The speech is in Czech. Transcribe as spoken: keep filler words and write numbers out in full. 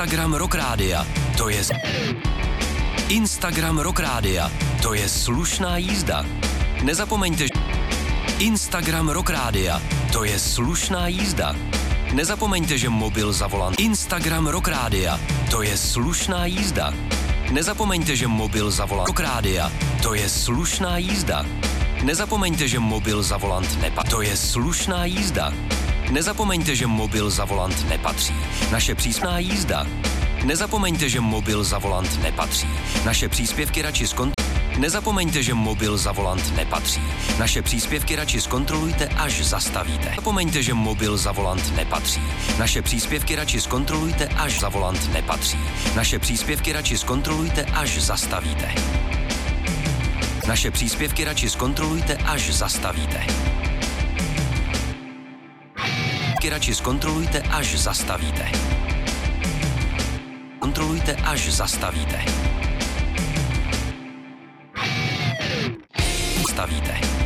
Instagram Rock Rádia, to je... Instagram Rock Rádia, to je slušná jízda. Nezapomeňte, Instagram Rock Rádia, to je slušná jízda. Nezapomeňte, že mobil za volant. Instagram Rock Rádia, to je slušná jízda. Nezapomeňte, že mobil za volant. Rock Rádia, to je slušná jízda. Nezapomeňte, že mobil za volant nepatří. To je slušná jízda. Nezapomeňte, že mobil za volant nepatří. Naše přísná jízda. Nezapomeňte, že mobil za volant nepatří. Naše příspěvky radši zkont... Nezapomeňte, že mobil za volant nepatří. Naše příspěvky radši zkontrolujte, až zastavíte. Nezapomeňte, že mobil za volant nepatří. Naše příspěvky radši zkontrolujte, až za volant nepatří. Naše příspěvky radši zkontrolujte, až zastavíte. Naše příspěvky radši zkontrolujte, až zastavíte. Radši zkontrolujte, až zastavíte. Kontrolujte, až zastavíte. Zastavíte.